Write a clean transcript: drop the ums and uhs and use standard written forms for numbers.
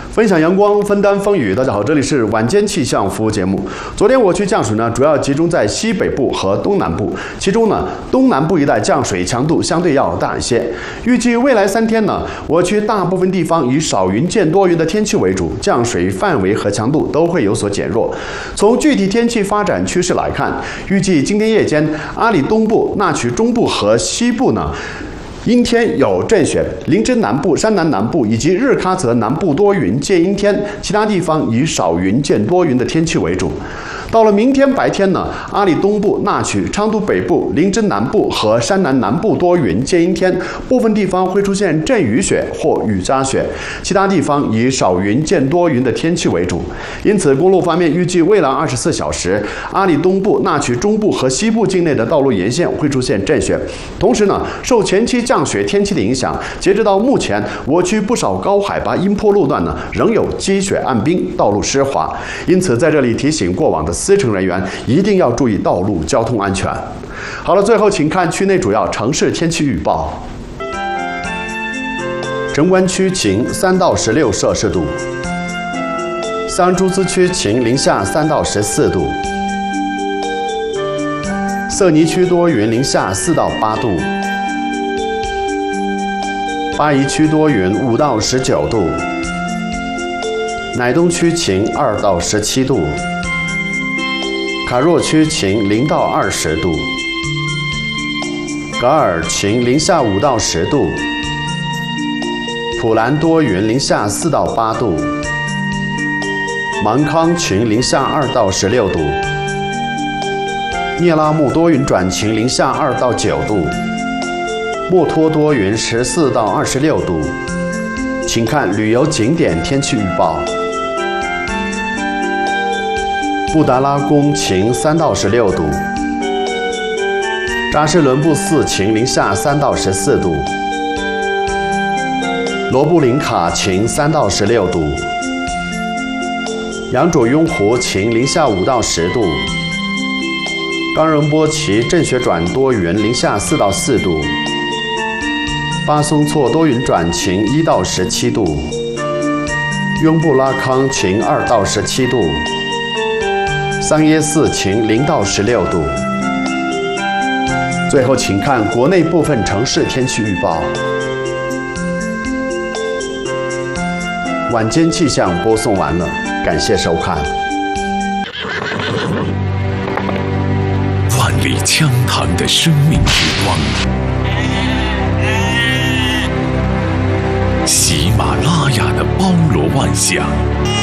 分享阳光，分担风雨。大家好，这里是晚间气象服务节目。昨天我区降水呢，主要集中在西北部和东南部，其中呢，东南部一带降水强度相对要大一些。预计未来3天呢，我区大部分地方以少云见多云的天气为主，降水范围和强度都会有所减弱。从具体天气发展趋势来看，预计今天夜间，阿里东部、那曲中部和西部呢，阴天有阵雪，林芝南部、山南南部以及日喀则南部多云见阴天，其他地方以少云见多云的天气为主。到了明天白天呢，阿里东部、那曲、昌都北部、林芝南部和山南南部多云见阴天，部分地方会出现阵雨雪或雨夹雪，其他地方以少云见多云的天气为主。因此，公路方面预计未来24小时，阿里东部、那曲中部和西部境内的道路沿线会出现阵雪。同时呢，受前期降雪天气的影响，截止到目前，我区不少高海拔阴坡路段呢仍有积雪暗冰，道路湿滑。因此，在这里提醒过往的司乘人员一定要注意道路交通安全。好了，最后请看区内主要城市天气预报。城关区晴，3到16摄氏度；桑珠孜区晴，零下3到14度；色尼区多云，零下4到8度；巴宜区多云，5到19度；乃东区晴，2到17度；卡若区晴0到20度；噶尔晴零下5到10度；普兰多云零下4到8度；芒康晴零下2到16度；聂拉木多云转晴零下2到9度；墨脱多云14到26度。请看旅游景点天气预报。布达拉宫晴3到16度；扎什伦布寺晴零下3到14度；罗布林卡晴3到16度；羊卓雍湖晴零下5到10度；冈仁波齐阵雪转多云零下4到4度；巴松措多云转晴1到17度；雍布拉康晴2到17度；桑耶寺晴0到16度。最后，请看国内部分城市天气预报。晚间气象播送完了，感谢收看。 万里江塘的生命之光，喜马拉雅的包罗万象。